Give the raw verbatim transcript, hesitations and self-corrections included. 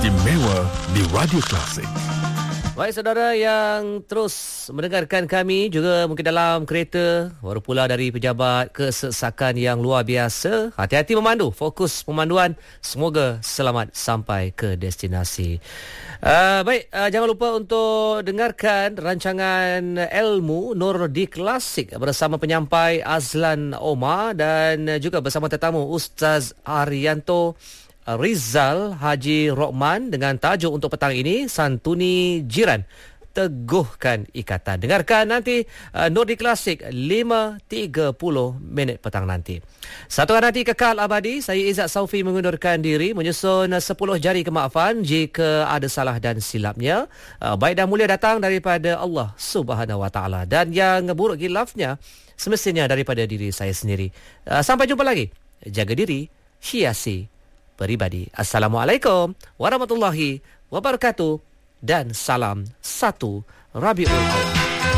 istimewa di Radio Klasik. Baik saudara yang terus mendengarkan kami juga mungkin dalam kereta baru pula dari pejabat kesesakan yang luar biasa. Hati-hati memandu, fokus pemanduan, semoga selamat sampai ke destinasi. Uh, baik, uh, jangan lupa untuk dengarkan rancangan Ilmu Nur di Klasik bersama penyampai Azlan Omar dan juga bersama tetamu Ustaz Arianto Rizal Haji Rokman dengan tajuk untuk petang ini, Santuni Jiran, Teguhkan Ikatan. Dengarkan nanti uh, Nur di Klasik lima tiga puluh minit petang nanti. Satu hari nanti kekal abadi. Saya Izzat Saufi mengundurkan diri menyusun sepuluh jari kemaafan jika ada salah dan silapnya. Uh, baik dan mulia datang daripada Allah Subhanahu Wa Taala dan yang buruk khilafnya semestinya daripada diri saya sendiri. Uh, sampai jumpa lagi. Jaga diri, hiasi peribadi. Assalamualaikum warahmatullahi wabarakatuh dan salam satu Rabiul Awal.